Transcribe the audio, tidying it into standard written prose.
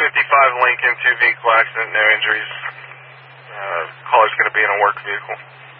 Lincoln, 2 vehicle accident, no injuries. Caller's going to be in a work vehicle.